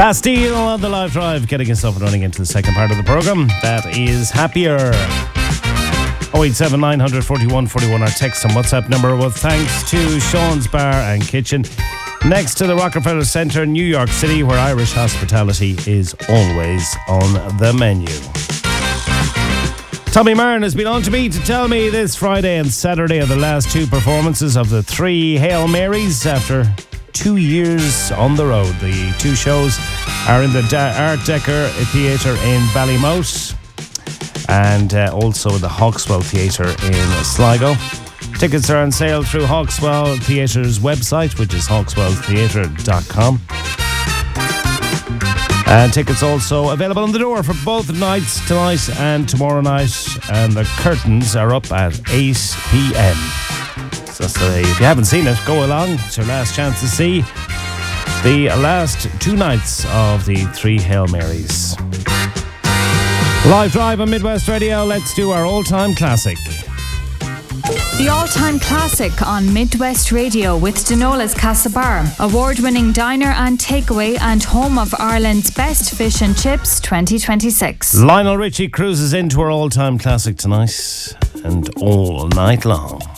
Bastille on the live drive, getting us up and running into the second part of the programme. That is Happier. 087 900 41 41, our text and WhatsApp number. Well, thanks to Sean's Bar and Kitchen, next to the Rockefeller Centre, New York City, where Irish hospitality is always on the menu. Tommy Myrne has been on to me to tell me this Friday and Saturday are the last two performances of the three Hail Marys after 2 years on the road. The two shows are in the Art Decker Theatre in Ballymount and also the Hawkswell Theatre in Sligo. Tickets are on sale through Hawkswell Theatre's website, which is hawkswelltheatre.com. And tickets also available on the door for both nights, tonight and tomorrow night. And the curtains are up at 8 p.m. So if you haven't seen it, go along. It's your last chance to see the last two nights of the three Hail Marys. Live drive on Midwest Radio. Let's do our all-time classic. The all-time classic on Midwest Radio with Denola's Castlebar, award-winning diner and takeaway and home of Ireland's best fish and chips 2026. Lionel Richie cruises into our all-time classic tonight and all night long.